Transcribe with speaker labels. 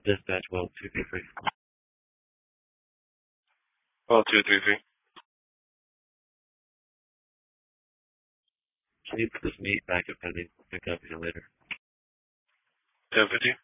Speaker 1: Dispatch 12233.
Speaker 2: 12233.
Speaker 1: Can you put this meat back up pending? Pick up here later.
Speaker 2: 1050.